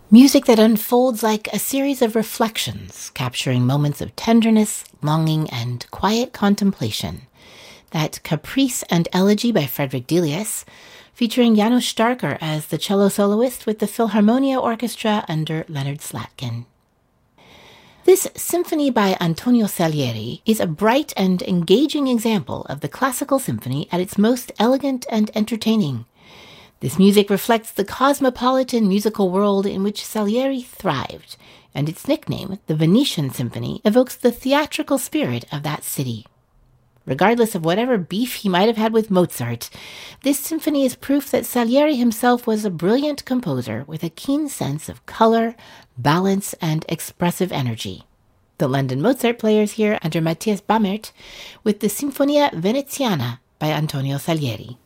Music that unfolds like a series of reflections, capturing moments of tenderness, longing, and quiet contemplation. That Caprice and Elegy by Frederick Delius, featuring Janos Starker as the cello soloist with the Philharmonia Orchestra under Leonard Slatkin. This symphony by Antonio Salieri is a bright and engaging example of the classical symphony at its most elegant and entertaining. This music reflects the cosmopolitan musical world in which Salieri thrived, and its nickname, the Venetian Symphony, evokes the theatrical spirit of that city. Regardless of whatever beef he might have had with Mozart, this symphony is proof that Salieri himself was a brilliant composer with a keen sense of color, balance, and expressive energy. The London Mozart Players here under Matthias Bamert with the Sinfonia Veneziana by Antonio Salieri.